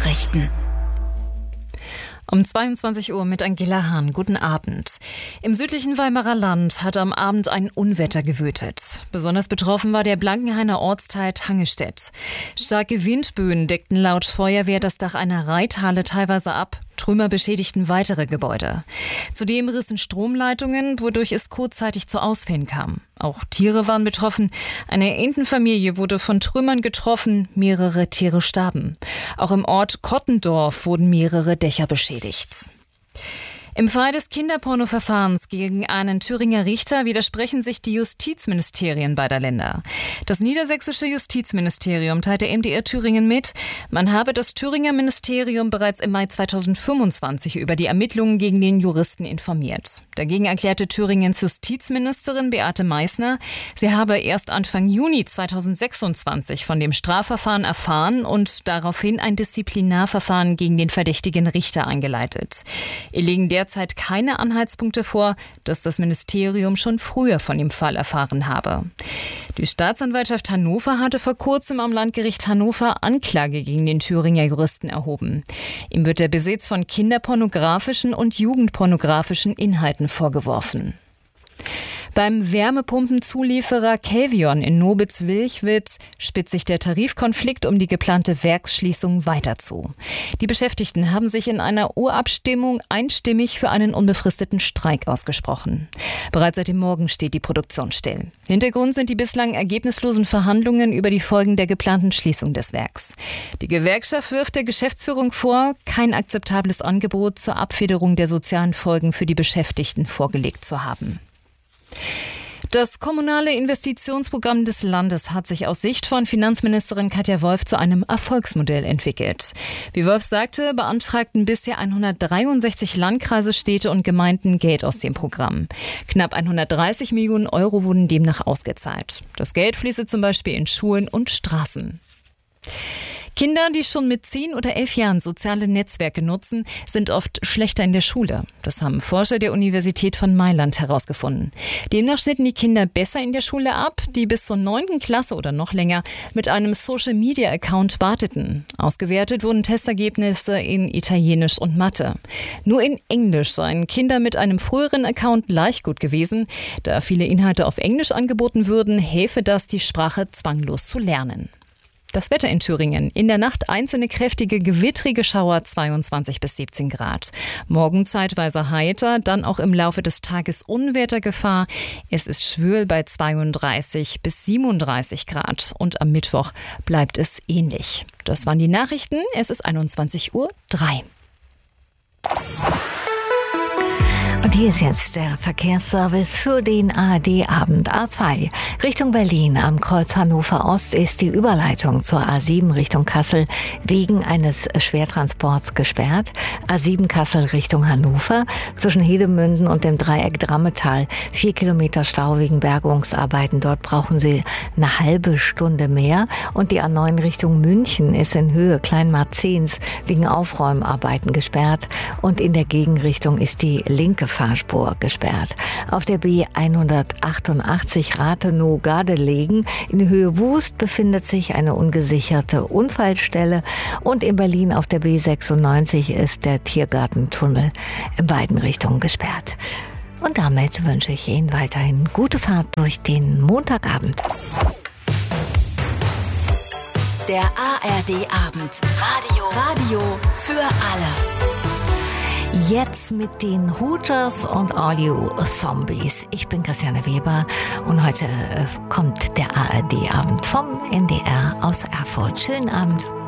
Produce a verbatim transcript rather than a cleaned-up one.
Nachrichten. Um zweiundzwanzig Uhr mit Angela Hahn. Guten Abend. Im südlichen Weimarer Land hat am Abend ein Unwetter gewütet. Besonders betroffen war der Blankenhainer Ortsteil Tangestedt. Starke Windböen deckten laut Feuerwehr das Dach einer Reithalle teilweise ab. Trümmer beschädigten weitere Gebäude. Zudem rissen Stromleitungen, wodurch es kurzzeitig zu Ausfällen kam. Auch Tiere waren betroffen. Eine Entenfamilie wurde von Trümmern getroffen, mehrere Tiere starben. Auch im Ort Kottendorf wurden mehrere Dächer beschädigt. Im Fall des Kinderporno-Verfahrens gegen einen Thüringer Richter widersprechen sich die Justizministerien beider Länder. Das niedersächsische Justizministerium teilte M D R Thüringen mit, man habe das Thüringer Ministerium bereits im Mai zweitausendfünfundzwanzig über die Ermittlungen gegen den Juristen informiert. Dagegen erklärte Thüringens Justizministerin Beate Meißner, sie habe erst Anfang Juni zweitausendsechsundzwanzig von dem Strafverfahren erfahren und daraufhin ein Disziplinarverfahren gegen den verdächtigen Richter eingeleitet. Ihr liegen derzeit keine Anhaltspunkte vor, dass das Ministerium schon früher von dem Fall erfahren habe. Die Staatsanwaltschaft Hannover hatte vor kurzem am Landgericht Hannover Anklage gegen den Thüringer Juristen erhoben. Ihm wird der Besitz von kinderpornografischen und jugendpornografischen Inhalten vorgeworfen. Beim Wärmepumpenzulieferer Kelvion in Nobitz-Wilchwitz spitzt sich der Tarifkonflikt um die geplante Werksschließung weiter zu. Die Beschäftigten haben sich in einer Urabstimmung einstimmig für einen unbefristeten Streik ausgesprochen. Bereits seit dem Morgen steht die Produktion still. Hintergrund sind die bislang ergebnislosen Verhandlungen über die Folgen der geplanten Schließung des Werks. Die Gewerkschaft wirft der Geschäftsführung vor, kein akzeptables Angebot zur Abfederung der sozialen Folgen für die Beschäftigten vorgelegt zu haben. Das kommunale Investitionsprogramm des Landes hat sich aus Sicht von Finanzministerin Katja Wolf zu einem Erfolgsmodell entwickelt. Wie Wolf sagte, beantragten bisher hundertdreiundsechzig Landkreise, Städte und Gemeinden Geld aus dem Programm. Knapp hundertdreißig Millionen Euro wurden demnach ausgezahlt. Das Geld fließe zum Beispiel in Schulen und Straßen. Kinder, die schon mit zehn oder elf Jahren soziale Netzwerke nutzen, sind oft schlechter in der Schule. Das haben Forscher der Universität von Mailand herausgefunden. Demnach schnitten die Kinder besser in der Schule ab, die bis zur neunten Klasse oder noch länger mit einem Social-Media-Account warteten. Ausgewertet wurden Testergebnisse in Italienisch und Mathe. Nur in Englisch seien Kinder mit einem früheren Account leicht gut gewesen. Da viele Inhalte auf Englisch angeboten würden, helfe das, die Sprache zwanglos zu lernen. Das Wetter in Thüringen. In der Nacht einzelne kräftige, gewittrige Schauer, zweiundzwanzig bis siebzehn Grad. Morgen zeitweise heiter, dann auch im Laufe des Tages Unwettergefahr. Es ist schwül bei zweiunddreißig bis siebenunddreißig Grad. Und am Mittwoch bleibt es ähnlich. Das waren die Nachrichten. Es ist einundzwanzig Uhr drei. Und hier ist jetzt der Verkehrsservice für den A R D-Abend. A zwei Richtung Berlin am Kreuz Hannover Ost ist die Überleitung zur A sieben Richtung Kassel wegen eines Schwertransports gesperrt. A sieben Kassel Richtung Hannover zwischen Hedemünden und dem Dreieck Drammetal. Vier Kilometer Stau wegen Bergungsarbeiten. Dort brauchen Sie eine halbe Stunde mehr. Und die A neun Richtung München ist in Höhe Kleinmarzens wegen Aufräumarbeiten gesperrt. Und in der Gegenrichtung ist die linke Fahrspur gesperrt. Auf der B hundertachtundachtzig Rathenow-Gardelegen in Höhe Wust befindet sich eine ungesicherte Unfallstelle und in Berlin auf der B sechsundneunzig ist der Tiergartentunnel in beiden Richtungen gesperrt. Und damit wünsche ich Ihnen weiterhin gute Fahrt durch den Montagabend. Der A R D-Abend. Radio. Radio für alle. Jetzt mit den Hooters und All You Zombies. Ich bin Christiane Weber und heute kommt der A R D-Abend vom N D R aus Erfurt. Schönen Abend.